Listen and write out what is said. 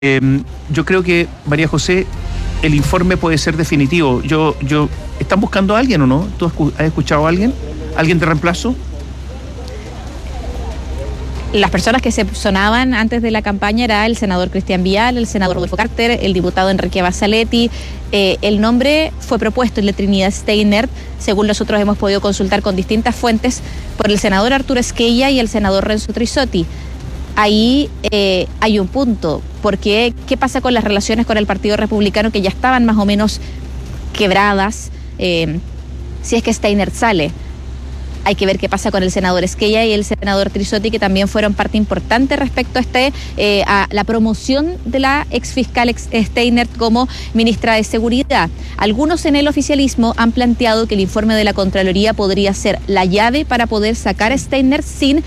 Yo creo que, María José, el informe puede ser definitivo. ¿Están buscando a alguien o no? ¿Tú has escuchado a alguien? ¿Alguien de reemplazo? Las personas que se sonaban antes de la campaña era el senador Cristian Vial, el senador Rodolfo Carter, el diputado Enrique Bassaletti. El nombre fue propuesto, el de Trinidad Steiner, según nosotros hemos podido consultar con distintas fuentes, por el senador Arturo Esquella y el senador Renzo Trisotti. Ahí hay un punto, porque ¿qué pasa con las relaciones con el Partido Republicano que ya estaban más o menos quebradas? Si es que Steiner sale, hay que ver qué pasa con el senador Esquella y el senador Trisotti, que también fueron parte importante respecto a la promoción de la exfiscal Steiner como ministra de Seguridad. Algunos en el oficialismo han planteado que el informe de la Contraloría podría ser la llave para poder sacar a Steiner sin